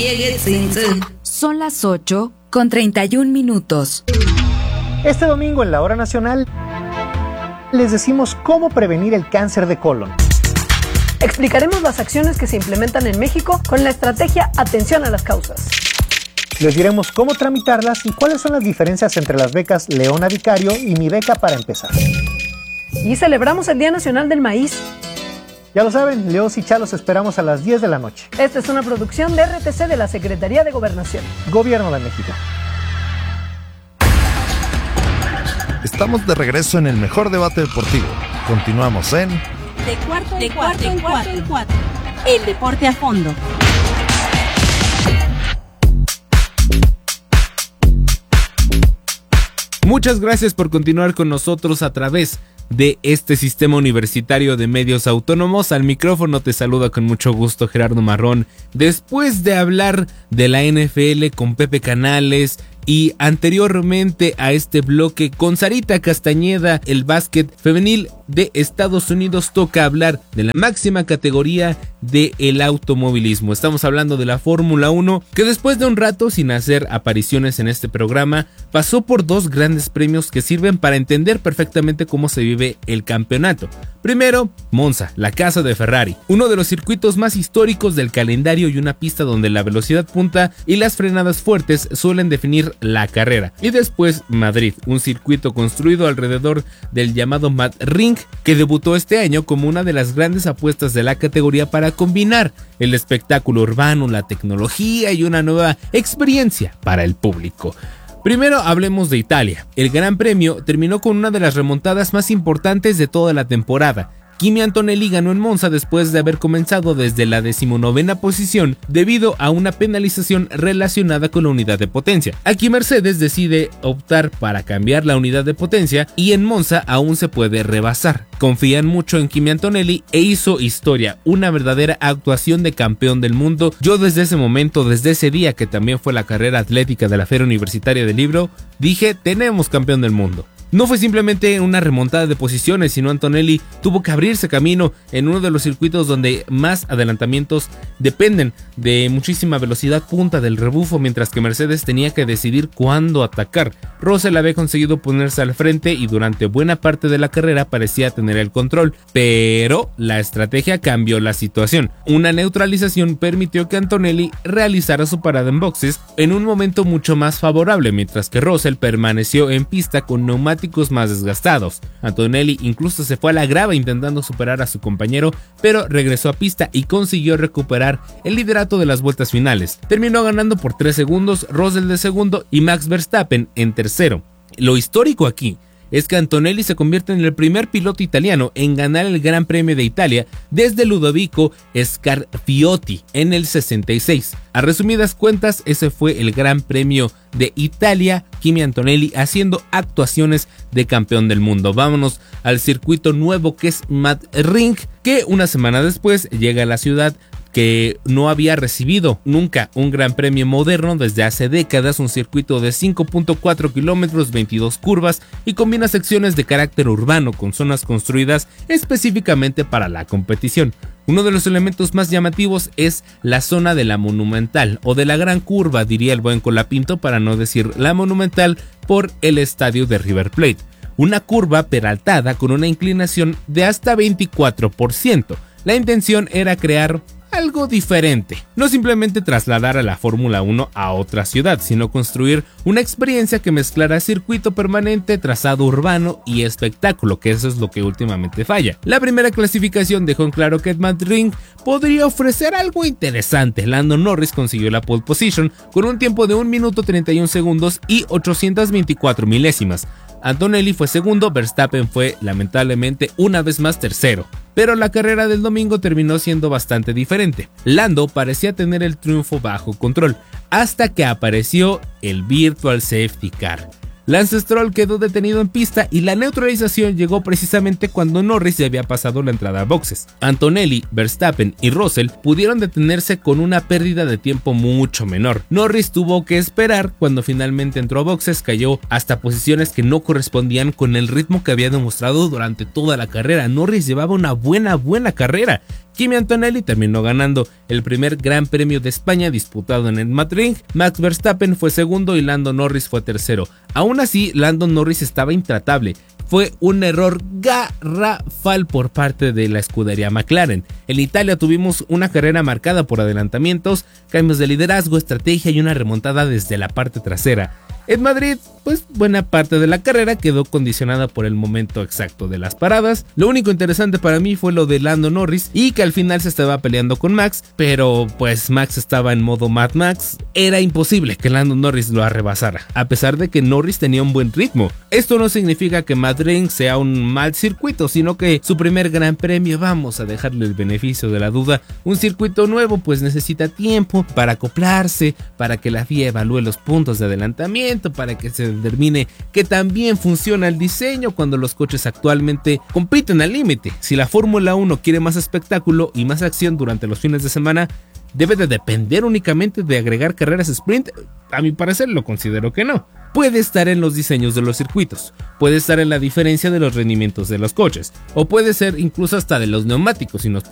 Son las 8:31. Este domingo en la Hora Nacional les decimos cómo prevenir el cáncer de colon. Explicaremos las acciones que se implementan en México con la estrategia Atención a las Causas. Les diremos cómo tramitarlas y cuáles son las diferencias entre las becas Leona Vicario y Mi Beca para Empezar. Y celebramos el Día Nacional del Maíz. Ya lo saben, Leos y Chalos esperamos a las 10 de la noche. Esta es una producción de RTC de la Secretaría de Gobernación. Gobierno de México. Estamos de regreso en el mejor debate deportivo. Continuamos en... De cuarto en cuarto. El deporte a fondo. Muchas gracias por continuar con nosotros a través de este sistema universitario de medios autónomos. Al micrófono te saluda con mucho gusto Gerardo Marrón. Después de hablar de la NFL con Pepe Canales y anteriormente a este bloque con Sarita Castañeda, el básquet femenil de Estados Unidos, toca hablar de la máxima categoría del automovilismo. Estamos hablando de la Fórmula 1, que después de un rato sin hacer apariciones en este programa, pasó por dos grandes premios que sirven para entender perfectamente cómo se vive el campeonato. Primero, Monza, la casa de Ferrari, uno de los circuitos más históricos del calendario y una pista donde la velocidad punta y las frenadas fuertes suelen definir la carrera. Y después, Madrid, un circuito construido alrededor del llamado Mad Ring, que debutó este año como una de las grandes apuestas de la categoría para combinar el espectáculo urbano, la tecnología y una nueva experiencia para el público. Primero hablemos de Italia. El Gran Premio terminó con una de las remontadas más importantes de toda la temporada. Kimi Antonelli ganó en Monza después de haber comenzado desde la 19ª posición debido a una penalización relacionada con la unidad de potencia. Aquí Mercedes decide optar para cambiar la unidad de potencia y en Monza aún se puede rebasar. Confían mucho en Kimi Antonelli e hizo historia, una verdadera actuación de campeón del mundo. Yo desde ese momento, desde ese día que también fue la carrera atlética de la Feria Universitaria del Libro, dije, tenemos campeón del mundo. No fue simplemente una remontada de posiciones, sino Antonelli tuvo que abrirse camino en uno de los circuitos donde más adelantamientos dependen de muchísima velocidad punta del rebufo, mientras que Mercedes tenía que decidir cuándo atacar. Russell había conseguido ponerse al frente y durante buena parte de la carrera parecía tener el control, pero la estrategia cambió la situación. Una neutralización permitió que Antonelli realizara su parada en boxes en un momento mucho más favorable, mientras que Russell permaneció en pista con neumáticos más desgastados. Antonelli incluso se fue a la grava intentando superar a su compañero, pero regresó a pista y consiguió recuperar el liderato de las vueltas finales. Terminó ganando por 3 segundos, Russell de segundo y Max Verstappen en tercero. Lo histórico aquí es que Antonelli se convierte en el primer piloto italiano en ganar el Gran Premio de Italia desde Ludovico Scarfiotti en el 66. A resumidas cuentas, ese fue el Gran Premio de Italia, Kimi Antonelli haciendo actuaciones de campeón del mundo. Vámonos al circuito nuevo que es Mad Ring, que una semana después llega a la ciudad que no había recibido nunca un gran premio moderno desde hace décadas, un circuito de 5.4 kilómetros, 22 curvas y combina secciones de carácter urbano con zonas construidas específicamente para la competición. Uno de los elementos más llamativos es la zona de la Monumental o de la Gran Curva, diría el buen Colapinto, para no decir la Monumental, por el estadio de River Plate. Una curva peraltada con una inclinación de hasta 24%. La intención era crear algo diferente, no simplemente trasladar a la Fórmula 1 a otra ciudad, sino construir una experiencia que mezclara circuito permanente, trazado urbano y espectáculo, que eso es lo que últimamente falla. La primera clasificación dejó en claro que Mad Ring podría ofrecer algo interesante. Lando Norris consiguió la pole position con un tiempo de 1 minuto 31 segundos y 824 milésimas. Antonelli fue segundo, Verstappen fue lamentablemente una vez más tercero. Pero la carrera del domingo terminó siendo bastante diferente. Lando parecía tener el triunfo bajo control, hasta que apareció el Virtual Safety Car. Lance Stroll quedó detenido en pista y la neutralización llegó precisamente cuando Norris ya había pasado la entrada a boxes. Antonelli, Verstappen y Russell pudieron detenerse con una pérdida de tiempo mucho menor. Norris tuvo que esperar. Cuando finalmente entró a boxes, cayó hasta posiciones que no correspondían con el ritmo que había demostrado durante toda la carrera. Norris llevaba una buena carrera. Kimi Antonelli terminó ganando el primer Gran Premio de España disputado en el Madrid. Max Verstappen fue segundo y Lando Norris fue tercero. Aún así, Lando Norris estaba intratable. Fue un error garrafal por parte de la escudería McLaren. En Italia tuvimos una carrera marcada por adelantamientos, cambios de liderazgo, estrategia y una remontada desde la parte trasera. En Madrid, pues buena parte de la carrera quedó condicionada por el momento exacto de las paradas. Lo único interesante para mí fue lo de Lando Norris y que al final se estaba peleando con Max, pero pues Max estaba en modo Mad Max. Era imposible que Lando Norris lo arrebasara, a pesar de que Norris tenía un buen ritmo. Esto no significa que Madrid sea un mal circuito, sino que su primer Gran Premio, vamos a dejarle el beneficio de la duda. Un circuito nuevo pues necesita tiempo para acoplarse, para que la FIA evalúe los puntos de adelantamiento, para que se determine que también funciona el diseño cuando los coches actualmente compiten al límite. Si la Fórmula 1 quiere más espectáculo y más acción durante los fines de semana, ¿debe de depender únicamente de agregar carreras sprint? A mi parecer lo considero que no. Puede estar en los diseños de los circuitos, puede estar en la diferencia de los rendimientos de los coches, o puede ser incluso hasta de los neumáticos si nos